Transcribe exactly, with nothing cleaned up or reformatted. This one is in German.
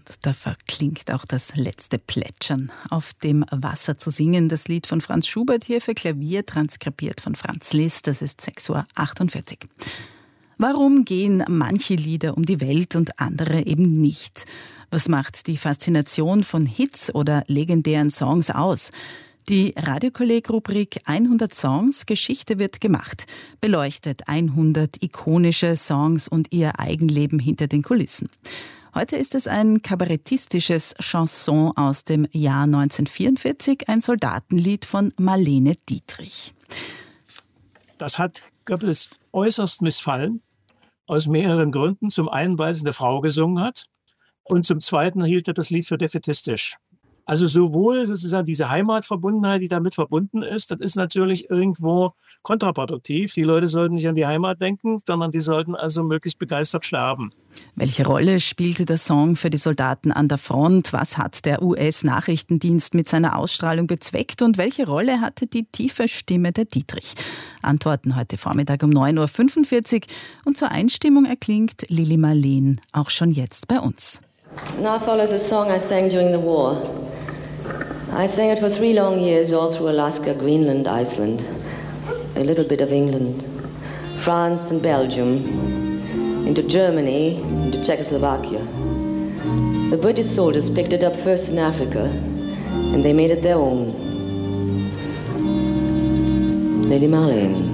Da verklingt auch das letzte Plätschern auf dem Wasser zu singen. Das Lied von Franz Schubert, hier für Klavier, transkribiert von Franz Liszt. Das ist sechs Uhr achtundvierzig. Warum gehen manche Lieder um die Welt und andere eben nicht? Was macht die Faszination von Hits oder legendären Songs aus? Die Radiokolleg-Rubrik hundert Songs, Geschichte wird gemacht, beleuchtet hundert ikonische Songs und ihr Eigenleben hinter den Kulissen. Heute ist es ein kabarettistisches Chanson aus dem Jahr neunzehnhundertvierundvierzig, ein Soldatenlied von Marlene Dietrich. Das hat Goebbels äußerst missfallen, aus mehreren Gründen. Zum einen, weil es eine Frau gesungen hat und zum zweiten hielt er das Lied für defaitistisch. Also sowohl sozusagen diese Heimatverbundenheit, die damit verbunden ist, das ist natürlich irgendwo kontraproduktiv. Die Leute sollten nicht an die Heimat denken, sondern die sollten also möglichst begeistert sterben. Welche Rolle spielte der Song für die Soldaten an der Front? Was hat der U S-Nachrichtendienst mit seiner Ausstrahlung bezweckt? Und welche Rolle hatte die tiefe Stimme der Dietrich? Antworten heute Vormittag um neun Uhr fünfundvierzig. Und zur Einstimmung erklingt Lili Marleen auch schon jetzt bei uns. Now follows a song I sang during the war. I sang it for three long years all through Alaska, Greenland, Iceland, a little bit of England, France and Belgium, into Germany, into Czechoslovakia. The British soldiers picked it up first in Africa and they made it their own. Lili Marleen.